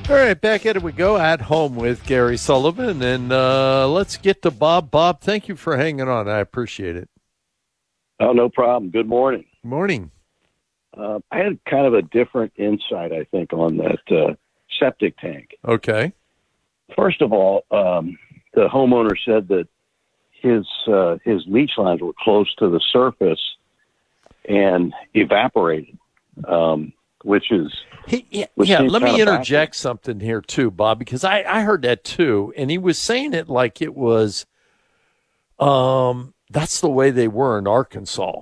All right, back at it we go at home with Gary Sullivan, and let's get to Bob. Bob, thank you for hanging on. I appreciate it. Oh, no problem. Good morning. Morning. I had kind of a different insight, I think, on that septic tank. Okay. First of all, the homeowner said that his leach lines were close to the surface and evaporated, which is let me interject something here too, Bob, because I heard that too, and he was saying it like it was that's the way they were in Arkansas.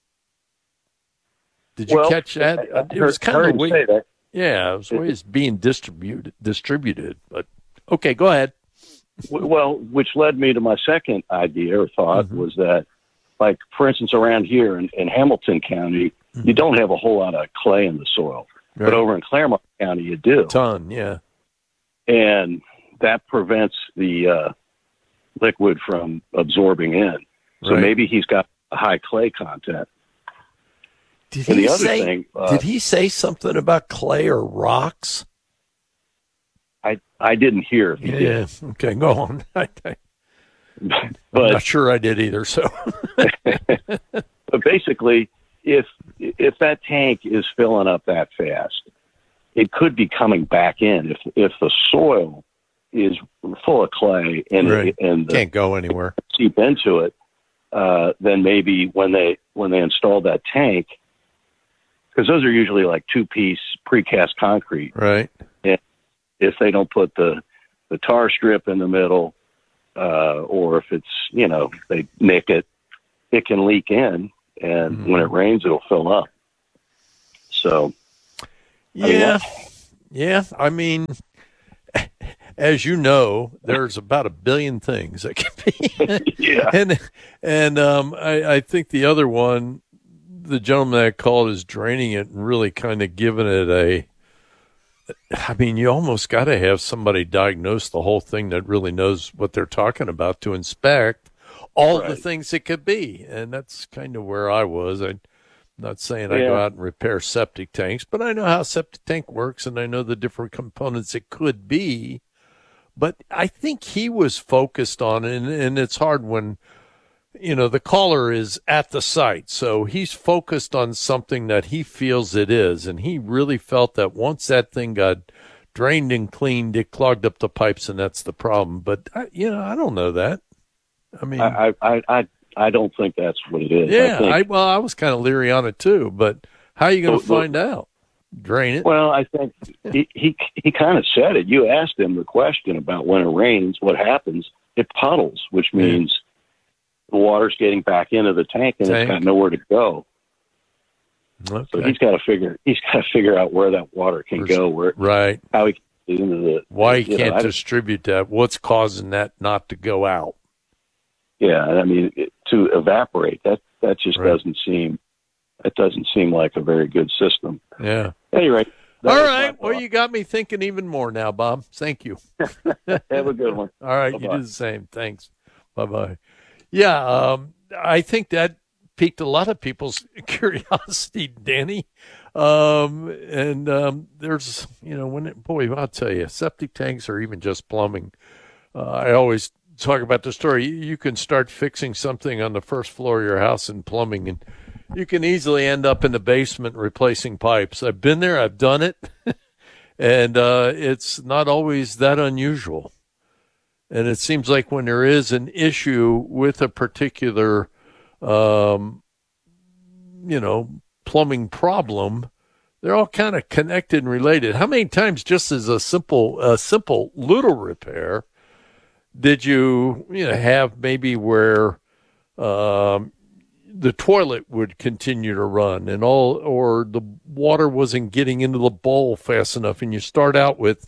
Did you catch that? It was kind of the way. Say that. Yeah, it was the way it's being distributed. But okay, go ahead. Well, which led me to my second idea or thought was that, like, for instance, around here in Hamilton County, you don't have a whole lot of clay in the soil. Right. But over in Claremont County, you do. Ton, yeah. And that prevents the liquid from absorbing in. So maybe he's got a high clay content. Did he say something about clay or rocks? I didn't hear if he did. Okay, go on. But I'm not sure I did either. So, but basically, if that tank is filling up that fast, it could be coming back in. If the soil is full of clay and can't go anywhere, seep into it, then maybe when they install that tank, because those are usually like 2-piece precast concrete, right? And if they don't put the tar strip in the middle, or if it's they nick it, it can leak in. And when it rains, it'll fill up. So, I mean, as you know, there's about 1 billion things that can be. Yeah. And I think the other one, the gentleman that called, is draining it and really kind of giving it you almost got to have somebody diagnose the whole thing that really knows what they're talking about to inspect all the things it could be. And that's kind of where I was. I'm not saying I go out and repair septic tanks, but I know how a septic tank works and I know the different components it could be. But I think he was focused on it, and it's hard when, the caller is at the site. So he's focused on something that he feels it is. And he really felt that once that thing got drained and cleaned, it clogged up the pipes, and that's the problem. But, I don't know that. I mean, I don't think that's what it is. Yeah, I was kind of leery on it too, but how are you going to find out? Drain it? Well, I think he kind of said it. You asked him the question about when it rains, what happens? It puddles, which means the water's getting back into the tank and it's got nowhere to go. Okay. So he's got to figure out where that water can go, how he can get into the. Why he can't distribute that? What's causing that not to go out? Yeah, I mean, to evaporate, that just doesn't seem like a very good system. Yeah. Anyway. All right. Well, you got me thinking even more now, Bob. Thank you. Have a good one. All right. Bye-bye. You do the same. Thanks. Bye-bye. Yeah, I think that piqued a lot of people's curiosity, Danny. There's, I'll tell you, septic tanks or even just plumbing. I always talk about the story. You can start fixing something on the first floor of your house in plumbing, and you can easily end up in the basement replacing pipes. I've been there. I've done it. And it's not always that unusual. And it seems like when there is an issue with a particular, plumbing problem, they're all kind of connected and related. How many times, just as a simple little repair, did you have maybe where the toilet would continue to run or the water wasn't getting into the bowl fast enough, and you start out with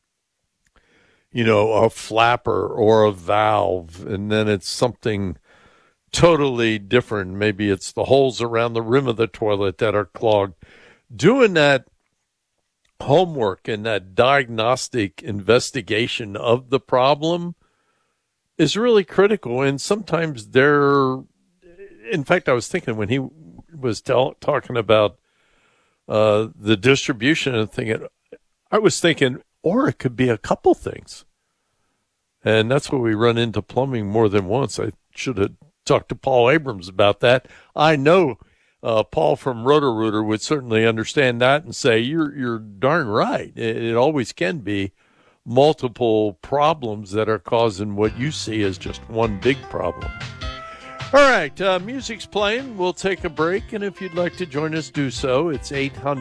a flapper or a valve, and then it's something totally different. Maybe it's the holes around the rim of the toilet that are clogged. Doing that homework and that diagnostic investigation of the problem is really critical. And sometimes in fact, I was thinking when he was talking about the distribution and thinking, I was thinking, or it could be a couple things. And that's where we run into plumbing more than once. I should have talked to Paul Abrams about that. I know Paul from Roto-Rooter would certainly understand that and say, you're darn right. It always can be multiple problems that are causing what you see as just one big problem. All right, music's playing. We'll take a break, and if you'd like to join us, do so. It's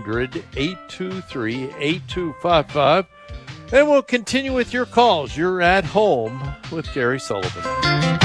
800-823-8255. And we'll continue with your calls. You're at home with Gary Sullivan.